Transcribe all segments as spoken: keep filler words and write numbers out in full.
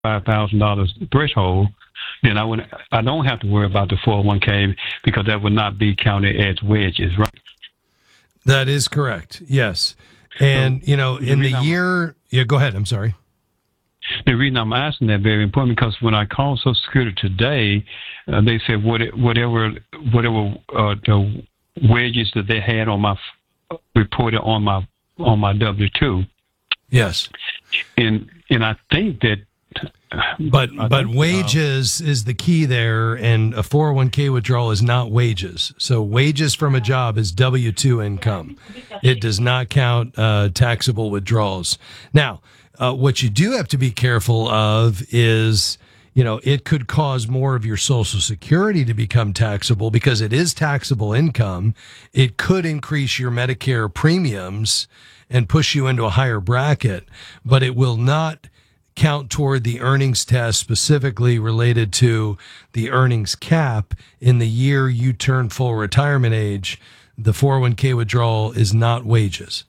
five thousand dollars threshold, then I would I don't have to worry about the four oh one k because that would not be counted as wages, right? That is correct. Yes. And, you know, in the year, yeah, go ahead. I'm sorry. The reason I'm asking that very important because when I called Social Security today, uh, they said what, whatever whatever uh, the wages that they had on my reported on my on my W two. Yes. And and I think that. But I but think, wages uh, is the key there, and a four oh one k withdrawal is not wages. So wages from a job is W two income. It does not count uh, taxable withdrawals. Now, uh, what you do have to be careful of is, you know, it could cause more of your Social Security to become taxable because it is taxable income. It could increase your Medicare premiums and push you into a higher bracket, but it will not count toward the earnings test specifically related to the earnings cap in the year you turn full retirement age. The four oh one k withdrawal is not wages.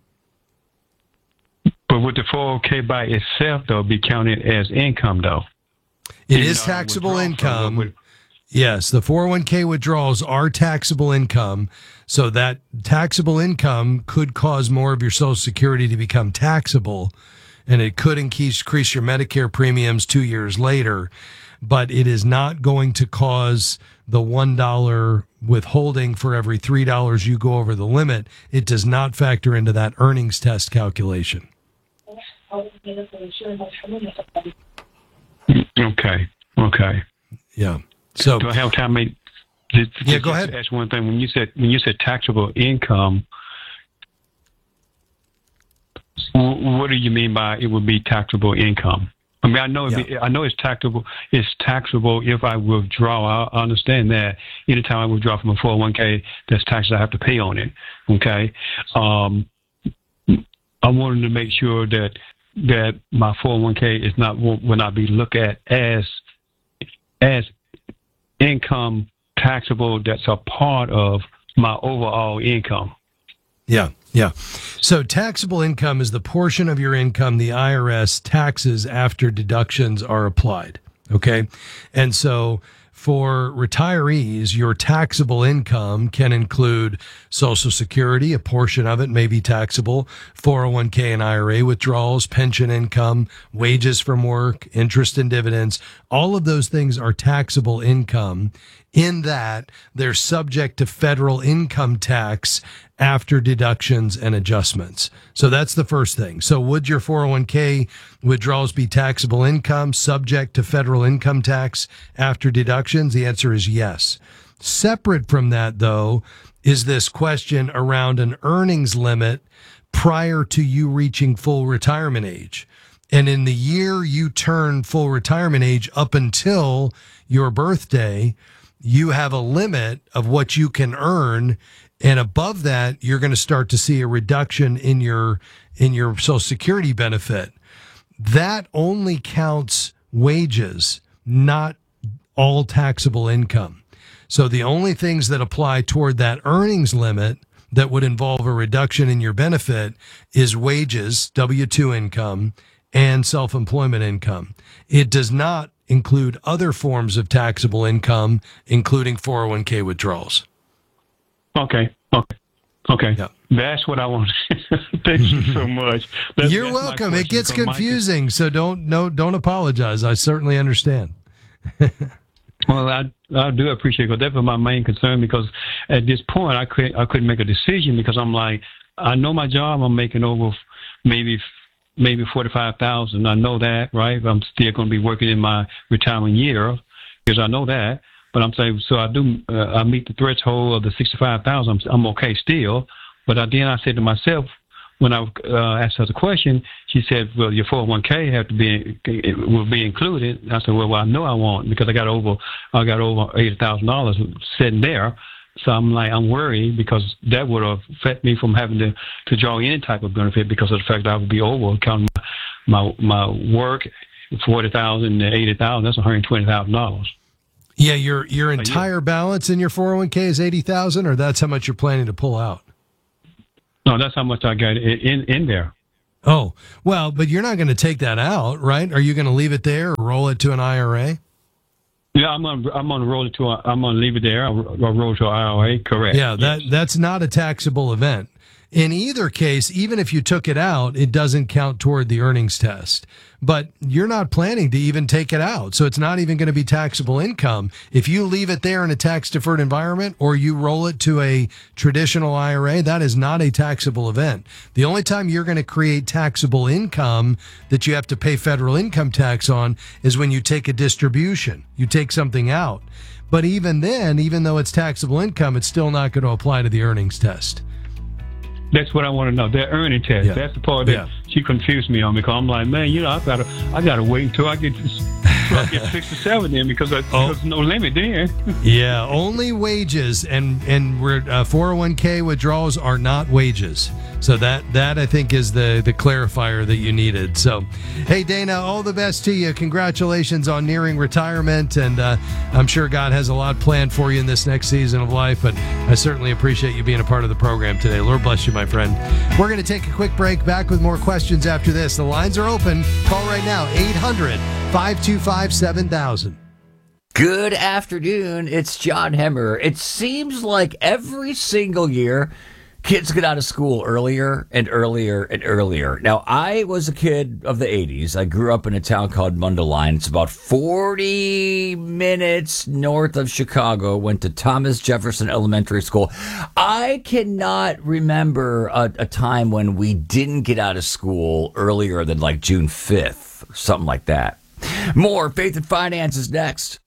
But would the four oh one k by itself, though, be counted as income, though? It is taxable income. Yes, the four oh one k withdrawals are taxable income. So that taxable income could cause more of your Social Security to become taxable, and it could increase your Medicare premiums two years later, but it is not going to cause the one dollar withholding for every three dollars you go over the limit. It does not factor into that earnings test calculation. Okay. Okay. Yeah. So do I have time? Mate? Just, yeah, just, go ahead. Ask one thing. When you said when you said taxable income, what do you mean by it would be taxable income? I mean, I know yeah. be, I know it's taxable. It's taxable if I withdraw. I understand that. Anytime I withdraw from a four oh one k, there's taxes I have to pay on it. Okay. Um, I wanted to make sure that that my four oh one k is not will, will not be looked at as as income taxable. That's a part of my overall income. Yeah, yeah. So taxable income is the portion of your income the I R S taxes after deductions are applied, okay? And so for retirees, your taxable income can include Social Security, a portion of it may be taxable, four oh one k and I R A withdrawals, pension income, wages from work, interest and dividends. All of those things are taxable income in that they're subject to federal income tax after deductions and adjustments. So that's the first thing. So would your four oh one k withdrawals be taxable income subject to federal income tax after deductions? The answer is yes. Separate from that, though, is this question around an earnings limit prior to you reaching full retirement age. And in the year you turn full retirement age up until your birthday, you have a limit of what you can earn, and above that, you're going to start to see a reduction in your in your Social Security benefit. That only counts wages, not all taxable income. So the only things that apply toward that earnings limit that would involve a reduction in your benefit is wages, W two income, and self-employment income. It does not include other forms of taxable income, including four oh one k withdrawals. Okay. Okay. Okay. Yeah. That's what I want. Thank you so much. That's, You're that's welcome. It gets because confusing, my... so don't no don't apologize. I certainly understand. Well, I I do appreciate it, because that was my main concern, because at this point I couldn't I couldn't make a decision, because I'm like, I know my job I'm making over maybe maybe forty-five thousand. I know that, right? I'm still going to be working in my retirement year, because I know that. But I'm saying, so I do, uh, I meet the threshold of the sixty-five thousand. I'm, I'm okay still. But I, then I said to myself, when I uh, asked her the question, she said, well, your four oh one k have to be, it will be included. And I said, well, well, I know I won't, because I got over, I got over eighty thousand dollars sitting there. So I'm like, I'm worried, because that would have affected me from having to, to draw any type of benefit, because of the fact that I would be over counting my, my, my work, forty thousand and eighty thousand, that's one hundred twenty thousand dollars. Yeah, your your entire balance in your four oh one k is eighty thousand dollars, or that's how much you're planning to pull out? No, that's how much I got in, in, in there. Oh, well, but you're not going to take that out, right? Are you going to leave it there or roll it to an I R A? Yeah, I'm on. I'm on roll it to. A, I'm on leave it there. I'll, I'll roll to an I R A. Correct. Yeah, that yes. that's not a taxable event. In either case, even if you took it out, it doesn't count toward the earnings test. But you're not planning to even take it out, so it's not even going to be taxable income. If you leave it there in a tax-deferred environment or you roll it to a traditional I R A, that is not a taxable event. The only time you're going to create taxable income that you have to pay federal income tax on is when you take a distribution. You take something out. But even then, even though it's taxable income, it's still not going to apply to the earnings test. That's what I want to know. That earning test. Yeah. That's the part that Yeah. she confused me on because I'm like, man, you know, I gotta, I gotta wait until I get, until I get six or seven then because I, Oh. there's no limit there. Yeah, only wages and and we're, uh, four oh one k withdrawals are not wages. So that that I think is the the clarifier that you needed. So, hey Dana, all the best to you. Congratulations on nearing retirement, and uh, I'm sure God has a lot planned for you in this next season of life. But I certainly appreciate you being a part of the program today. Lord bless you, my friend. We're going to take a quick break. Back with more questions after this. The lines are open. Call right now, eight hundred, five two five, seven thousand. Good afternoon. It's John Hemmer. It seems like every single year, kids get out of school earlier and earlier and earlier. Now, I was a kid of the eighties. I grew up in a town called Mundelein. It's about forty minutes north of Chicago. Went to Thomas Jefferson Elementary School. I cannot remember a, a time when we didn't get out of school earlier than like June fifth or something like that. More Faith and Finance is next.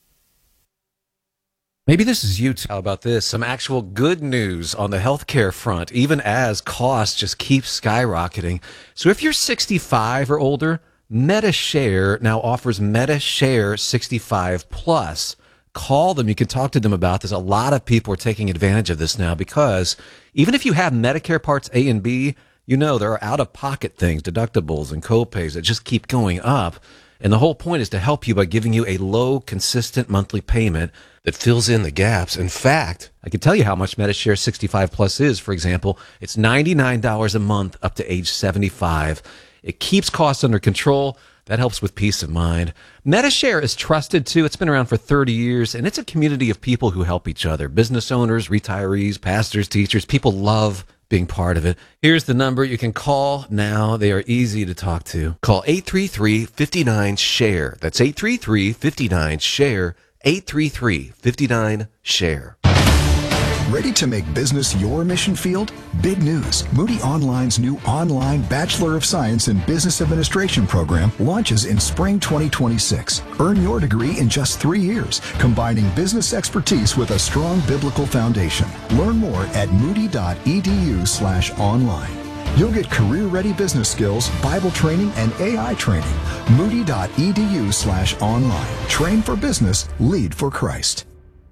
Maybe this is you. How about this? Some actual good news on the healthcare front, even as costs just keep skyrocketing. So if you're sixty-five or older, MediShare now offers MediShare sixty-five plus. Call them. You can talk to them about this. A lot of people are taking advantage of this now because even if you have Medicare Parts A and B, you know there are out-of-pocket things, deductibles and copays that just keep going up. And the whole point is to help you by giving you a low, consistent monthly payment that fills in the gaps. In fact, I can tell you how much MediShare sixty-five plus is. For example, it's ninety-nine dollars a month up to age seventy-five. It keeps costs under control. That helps with peace of mind. MediShare is trusted too. It's been around for thirty years, and it's a community of people who help each other. Business owners, retirees, pastors, teachers. People love being part of it. Here's the number you can call now. They are easy to talk to. Call eight three three, five nine, SHARE. That's eight three three, five nine, SHARE. eight three three, five nine, SHARE. Ready to make business your mission field? Big news. Moody Online's new online Bachelor of Science in Business Administration program launches in spring twenty twenty-six. Earn your degree in just three years, combining business expertise with a strong biblical foundation. Learn more at moody.edu slash online. You'll get career-ready business skills, Bible training, and A I training. Moody.edu slash online. Train for business, lead for Christ.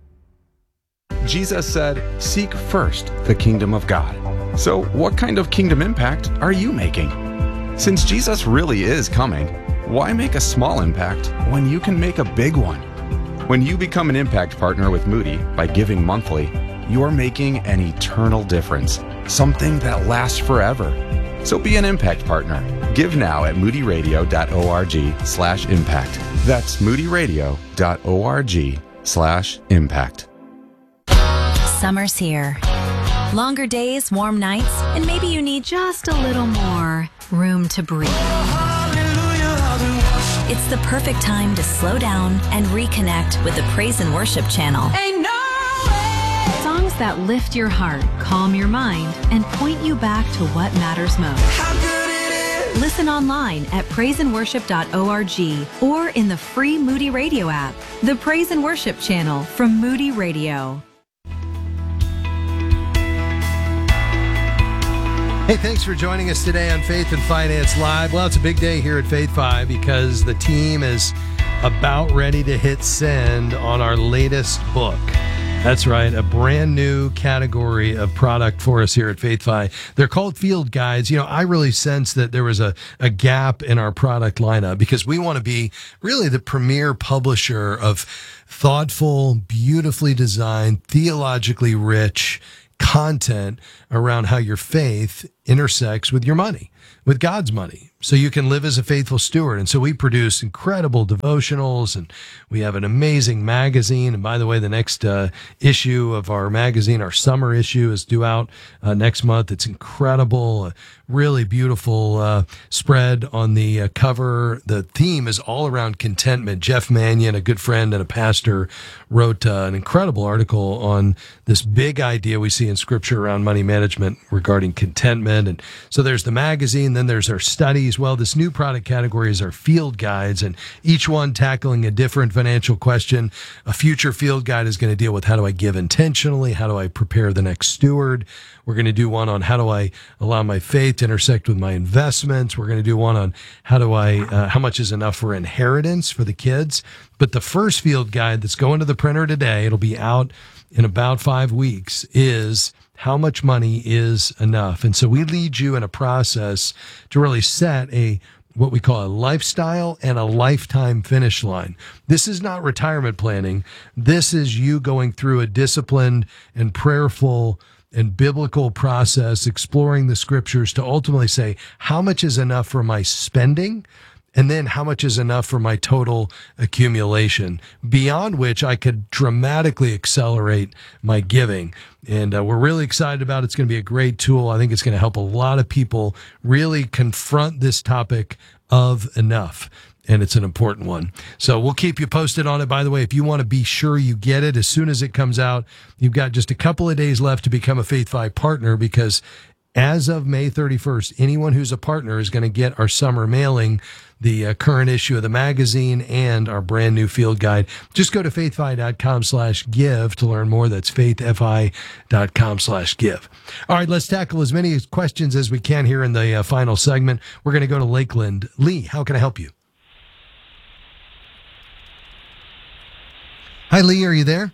Jesus said, seek first the kingdom of God. So what kind of kingdom impact are you making? Since Jesus really is coming, why make a small impact when you can make a big one? When you become an impact partner with Moody by giving monthly, you're making an eternal difference, something that lasts forever. So be an impact partner. Give now at moodyradio.org slash impact. That's moodyradio.org slash impact. Summer's here. Longer days, warm nights, and maybe you need just a little more room to breathe. It's the perfect time to slow down and reconnect with the Praise and Worship channel. Songs that lift your heart, calm your mind, and point you back to what matters most. Listen online at praise and worship dot org or in the free Moody Radio app. The Praise and Worship channel from Moody Radio. Hey, thanks for joining us today on Faith and Finance Live. Well, it's a big day here at Faith five because the team is about ready to hit send on our latest book. That's right, a brand new category of product for us here at Faith five. They're called field guides. You know, I really sense that there was a, a gap in our product lineup because we want to be really the premier publisher of thoughtful, beautifully designed, theologically rich content around how your faith intersects with your money, with God's money, so you can live as a faithful steward. And so we produce incredible devotionals, and we have an amazing magazine. And by the way, the next uh, issue of our magazine, our summer issue, is due out uh, next month. It's incredible, a really beautiful uh, spread on the uh, cover. The theme is all around contentment. Jeff Mannion, a good friend and a pastor, wrote uh, an incredible article on this big idea we see in Scripture around money management regarding contentment. And so there's the magazine, then there's our studies. Well, this new product category is our field guides, and each one tackling a different financial question. A future field guide is going to deal with how do I give intentionally? How do I prepare the next steward? We're going to do one on how do I allow my faith to intersect with my investments. We're going to do one on how do I, uh, how much is enough for inheritance for the kids. But the first field guide that's going to the printer today, it'll be out in about five weeks, is how much money is enough. And so we lead you in a process to really set a what we call a lifestyle and a lifetime finish line. This is not retirement planning. This is you going through a disciplined and prayerful and biblical process, exploring the Scriptures to ultimately say, how much is enough for my spending? And then how much is enough for my total accumulation, beyond which I could dramatically accelerate my giving. And uh, we're really excited about it. It's going to be a great tool. I think it's going to help a lot of people really confront this topic of enough. And it's an important one. So we'll keep you posted on it. By the way, if you want to be sure you get it as soon as it comes out, you've got just a couple of days left to become a Faith Five partner, because as of May thirty-first, anyone who's a partner is going to get our summer mailing, the uh, current issue of the magazine, and our brand new field guide. Just go to faithfi.com slash give to learn more. That's faithfi.com slash give. All right, let's tackle as many questions as we can here in the uh, final segment. We're going to go to Lakeland. Lee, how can I help you? Hi, Lee, are you there?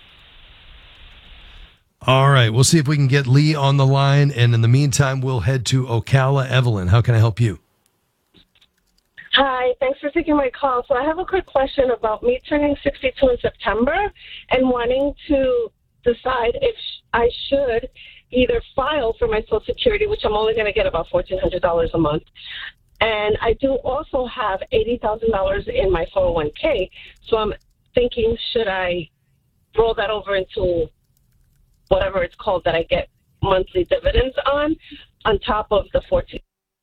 All right, we'll see if we can get Lee on the line, and in the meantime, we'll head to Ocala. Evelyn, how can I help you? Hi, thanks for taking my call. So I have a quick question about me turning sixty-two in September and wanting to decide if I should either file for my Social Security, which I'm only going to get about fourteen hundred dollars a month, and I do also have eighty thousand dollars in my four oh one k, so I'm thinking, should I roll that over into whatever it's called that I get monthly dividends on, on top of the fourteen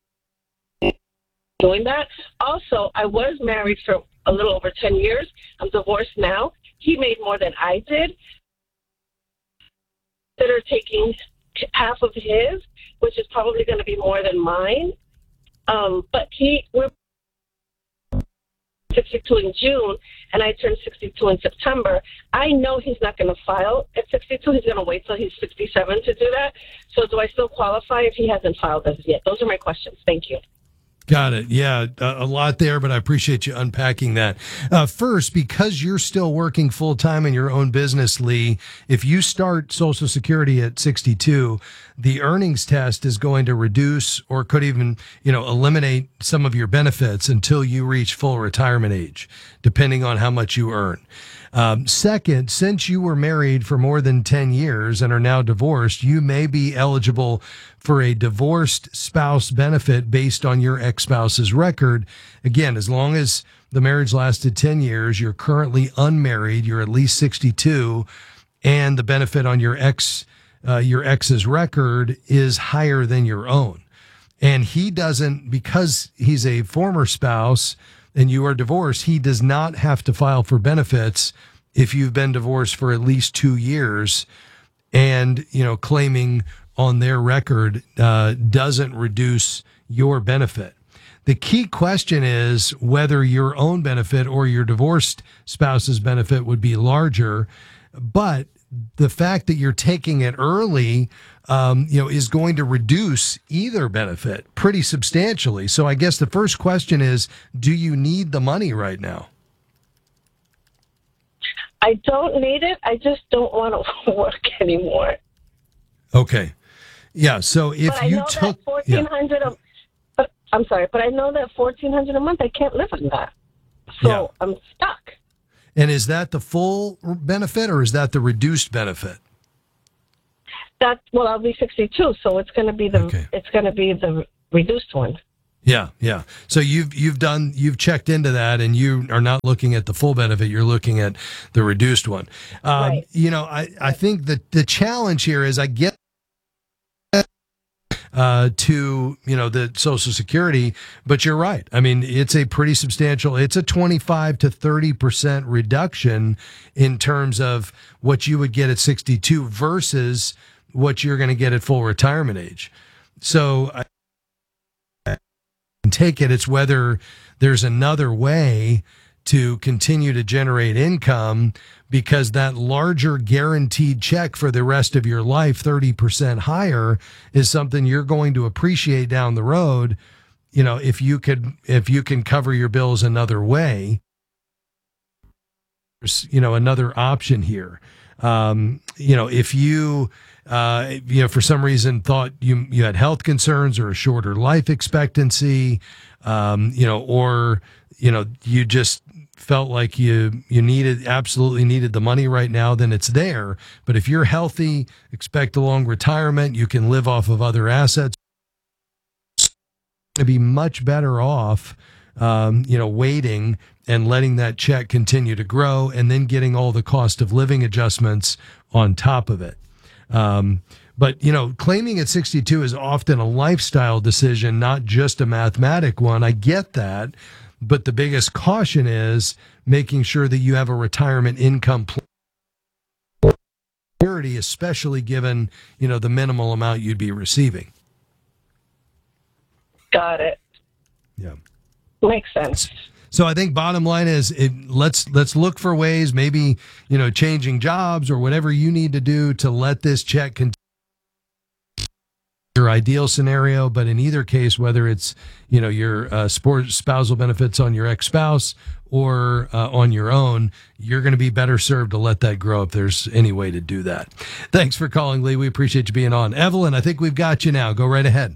doing that. Also, I was married for a little over ten years. I'm divorced now. He made more than I did. Consider taking half of his, which is probably going to be more than mine. Um, but he, we're sixty-two in June, and I turned sixty-two in September. I know he's not going to file at sixty-two. He's going to wait till he's sixty-seven to do that. So do I still qualify if he hasn't filed as yet? Those are my questions. Thank you. Got it. Yeah, a lot there, but I appreciate you unpacking that. Uh, first, because you're still working full time in your own business, Lee, if you start Social Security at sixty-two, the earnings test is going to reduce or could even, you know, eliminate some of your benefits until you reach full retirement age, depending on how much you earn. Um, second, since you were married for more than ten years and are now divorced, you may be eligible for a divorced spouse benefit based on your ex-spouse's record. Again, as long as the marriage lasted ten years, you're currently unmarried, you're at least sixty-two, and the benefit on your ex, uh, your ex's record is higher than your own. And he doesn't, because he's a former spouse and you are divorced, he does not have to file for benefits if you've been divorced for at least two years and, you know, claiming on their record uh, doesn't reduce your benefit. The key question is whether your own benefit or your divorced spouse's benefit would be larger. But the fact that you're taking it early, um, you know, is going to reduce either benefit pretty substantially. So I guess the first question is, do you need the money right now? I don't need it. I just don't want to work anymore. Okay. Yeah. So if but I you know took that fourteen hundred, yeah. a, but I'm sorry, but I know that fourteen hundred a month, I can't live on that. So yeah. I'm stuck. And is that the full benefit or is that the reduced benefit? That well, I'll be sixty-two, so it's going to be the Okay. it's going to be the reduced one. Yeah, yeah. So you've you've done you've checked into that, and you are not looking at the full benefit. You're looking at the reduced one. Um, Right. You know, I I think that the challenge here is I get uh, to you know the Social Security, but you're right. I mean, it's a pretty substantial. It's a twenty-five to thirty percent reduction in terms of what you would get at sixty-two versus what you're going to get at full retirement age. So I take it, it's whether there's another way to continue to generate income, because that larger guaranteed check for the rest of your life, thirty percent higher, is something you're going to appreciate down the road. You know, if you could, if you can cover your bills another way, there's, you know, another option here. Um, you know, if you, uh, you know, for some reason thought you, you had health concerns or a shorter life expectancy, um, you know, or, you know, you just felt like you, you needed, absolutely needed the money right now, then it's there. But if you're healthy, expect a long retirement, you can live off of other assets, to be much better off, um, you know, waiting and letting that check continue to grow, and then getting all the cost of living adjustments on top of it. Um, but, you know, claiming at sixty-two is often a lifestyle decision, not just a mathematic one. I get that. But the biggest caution is making sure that you have a retirement income plan, especially given, you know, the minimal amount you'd be receiving. Got it. Yeah. Makes sense. So I think bottom line is it, let's let's look for ways, maybe, you know, changing jobs or whatever you need to do to let this check continue. Your ideal scenario, but in either case, whether it's, you know, your uh, sport spousal benefits on your ex-spouse or uh, on your own, you're going to be better served to let that grow if there's any way to do that. Thanks for calling, Lee. We appreciate you being on. Evelyn, I think we've got you now. Go right ahead.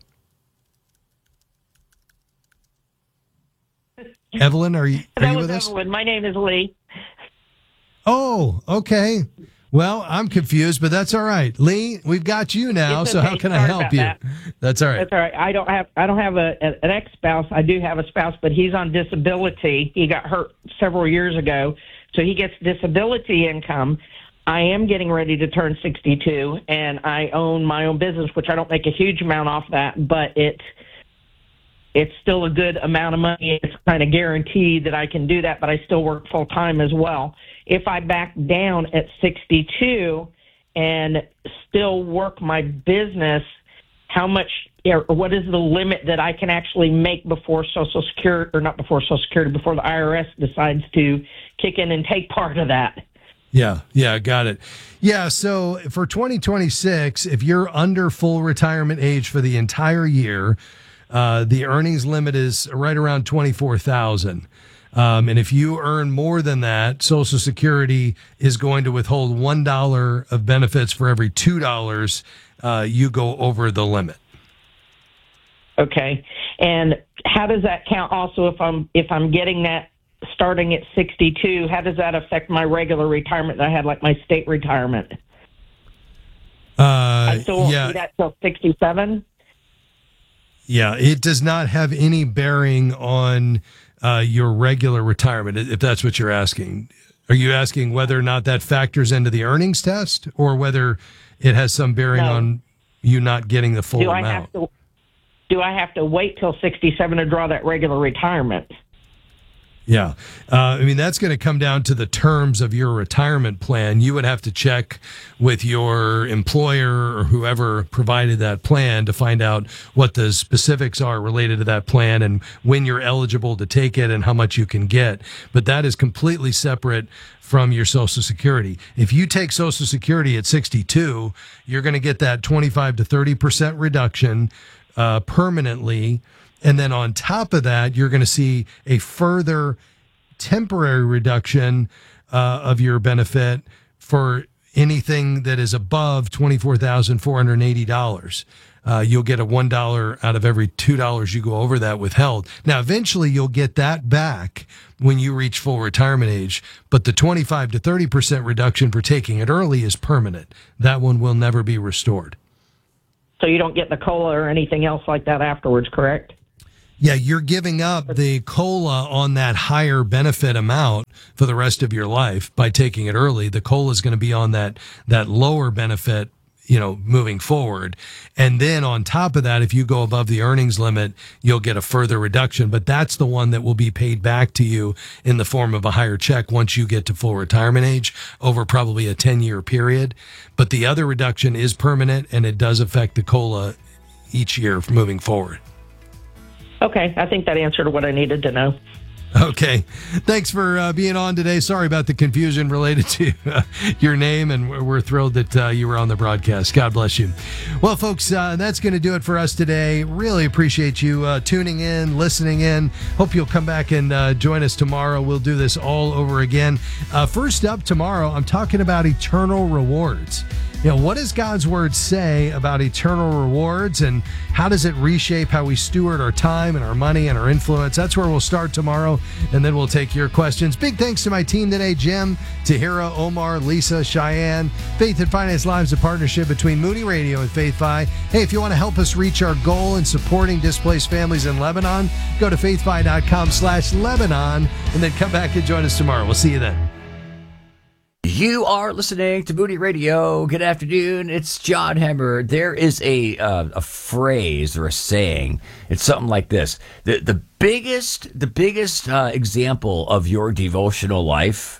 Evelyn, are you, are that you was with us? Evelyn. My name is Lee. Oh, okay. Well, I'm confused, but that's all right. Lee, we've got you now, It's so okay. how can I Sorry help about you? that. That's all right. That's all right. I don't have I don't have a, an ex-spouse. I do have a spouse, but he's on disability. He got hurt several years ago, so he gets disability income. I am getting ready to turn sixty-two, and I own my own business, which I don't make a huge amount off that, but it it's still a good amount of money. It's kind of guaranteed that I can do that, but I still work full time as well. If I back down at sixty-two and still work my business, how much, or what is the limit that I can actually make before Social Security, or not before Social Security, before the I R S decides to kick in and take part of that? Yeah, yeah, got it. Yeah, so for twenty twenty-six, if you're under full retirement age for the entire year, uh, the earnings limit is right around twenty-four thousand dollars. Um, and if you earn more than that, Social Security is going to withhold one dollar of benefits for every two dollars uh, you go over the limit. Okay. And how does that count also if I'm if I'm getting that starting at sixty-two, how does that affect my regular retirement that I had, like my state retirement? Uh, I still won't yeah. do that till sixty-seven? Yeah, it does not have any bearing on uh, your regular retirement, if that's what you're asking. Are you asking whether or not that factors into the earnings test, or whether it has some bearing No. on you not getting the full Do I amount? have to do I have to wait till sixty-seven to draw that regular retirement? Yeah. Uh, I mean, that's going to come down to the terms of your retirement plan. You would have to check with your employer or whoever provided that plan to find out what the specifics are related to that plan and when you're eligible to take it and how much you can get. But that is completely separate from your Social Security. If you take Social Security at sixty-two, you're going to get that twenty-five to thirty percent reduction uh, permanently. And then on top of that, you're going to see a further temporary reduction uh, of your benefit for anything that is above twenty-four thousand four hundred eighty dollars. uh, you'll get a one dollar out of every two dollars you go over that withheld. Now, eventually you'll get that back when you reach full retirement age, but the twenty-five to thirty percent reduction for taking it early is permanent. That one will never be restored. So you don't get the COLA or anything else like that afterwards, correct? Yeah, you're giving up the COLA on that higher benefit amount for the rest of your life by taking it early. The COLA is going to be on that that lower benefit, you know, moving forward. And then on top of that, if you go above the earnings limit, you'll get a further reduction. But that's the one that will be paid back to you in the form of a higher check once you get to full retirement age over probably a ten-year period. But the other reduction is permanent, and it does affect the COLA each year moving forward. Okay, I think that answered what I needed to know. Okay. Thanks for uh, being on today. Sorry about the confusion related to uh, your name, and we're thrilled that uh, you were on the broadcast. God bless you. Well, folks, uh, that's going to do it for us today. Really appreciate you uh, tuning in, listening in. Hope you'll come back and uh, join us tomorrow. We'll do this all over again. Uh, first up tomorrow, I'm talking about eternal rewards. You know, what does God's word say about eternal rewards, and how does it reshape how we steward our time and our money and our influence? That's where we'll start tomorrow, and then we'll take your questions. Big thanks to my team today, Jim, Tahira, Omar, Lisa, Cheyenne. Faith and Finance Live's a partnership between Moody Radio and Faith Fi. Hey, if you want to help us reach our goal in supporting displaced families in Lebanon, go to faithfi.com slash Lebanon, and then come back and join us tomorrow. We'll see you then. You are listening to Moody Radio. Good afternoon. It's John Hemmer. There is a uh, a phrase or a saying. It's something like this: the the biggest the biggest uh, example of your devotional life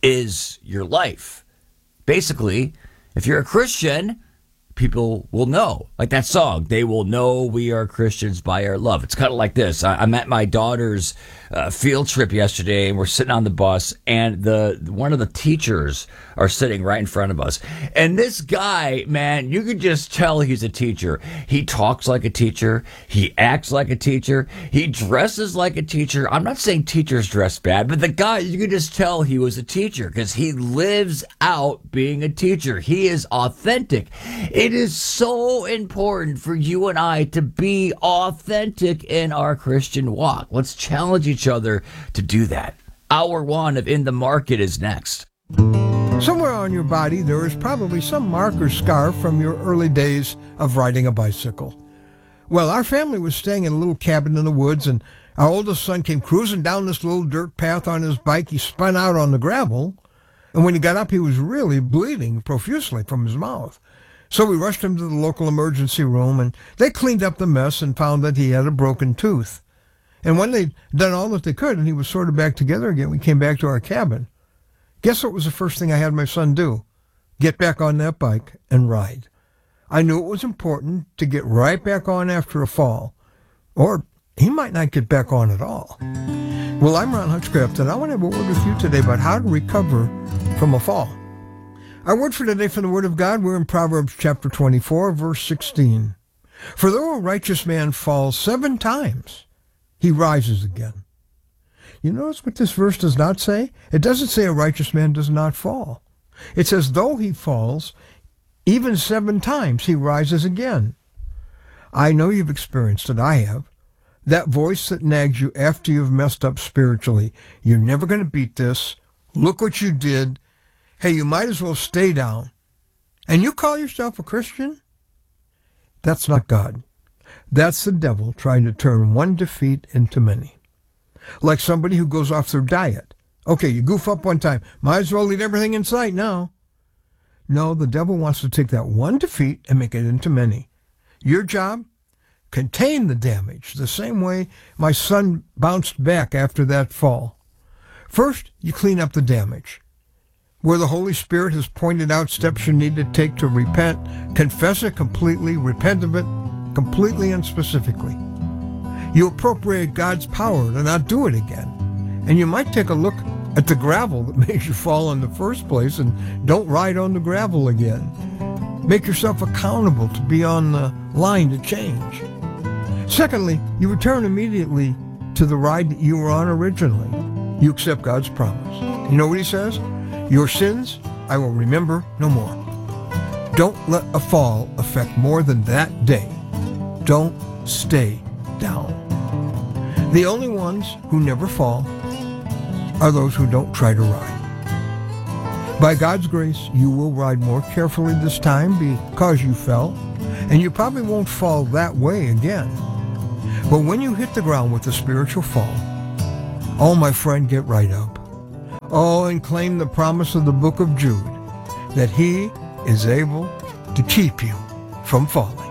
is your life. Basically, if you're a Christian, people will know. Like that song, they will know we are Christians by our love. It's kind of like this. I, I'm at my daughter's uh, field trip yesterday, and we're sitting on the bus, and the one of the teachers are sitting right in front of us. And this guy, man, you can just tell he's a teacher. He talks like a teacher. He acts like a teacher. He dresses like a teacher. I'm not saying teachers dress bad, but the guy, you can just tell he was a teacher because he lives out being a teacher. He is authentic. It is so important for you and I to be authentic in our Christian walk. Let's challenge each other to do that. Hour one of In the Market is next. Somewhere on your body, there is probably some mark or scar from your early days of riding a bicycle. Well, our family was staying in a little cabin in the woods, and our oldest son came cruising down this little dirt path on his bike. He spun out on the gravel, and when he got up, he was really bleeding profusely from his mouth. So we rushed him to the local emergency room, and they cleaned up the mess and found that he had a broken tooth. And when they'd done all that they could and he was sort of back together again, we came back to our cabin. Guess what was the first thing I had my son do? Get back on that bike and ride. I knew it was important to get right back on after a fall, or he might not get back on at all. Well, I'm Ron Hutchcraft, and I want to have a word with you today about how to recover from a fall. Our word for today from the Word of God, we're in Proverbs chapter twenty-four, verse sixteen. For though a righteous man falls seven times, he rises again. You notice what this verse does not say? It doesn't say a righteous man does not fall. It says though he falls, even seven times he rises again. I know you've experienced it. I have. That voice that nags you after you've messed up spiritually. You're never going to beat this. Look what you did. Hey, you might as well stay down. And you call yourself a Christian? That's not God. That's the devil trying to turn one defeat into many. Like somebody who goes off their diet. Okay, you goof up one time. Might as well eat everything in sight now. No, the devil wants to take that one defeat and make it into many. Your job? Contain the damage, the same way my son bounced back after that fall. First, you clean up the damage. Where the Holy Spirit has pointed out steps you need to take to repent, confess it completely, repent of it completely and specifically. You appropriate God's power to not do it again. And you might take a look at the gravel that made you fall in the first place and don't ride on the gravel again. Make yourself accountable to be on the line to change. Secondly, you return immediately to the ride that you were on originally. You accept God's promise. You know what he says? Your sins I will remember no more. Don't let a fall affect more than that day. Don't stay down. The only ones who never fall are those who don't try to ride. By God's grace, you will ride more carefully this time because you fell, and you probably won't fall that way again. But when you hit the ground with a spiritual fall, oh, my friend, get right up. Oh, and claim the promise of the book of Jude, that he is able to keep you from falling.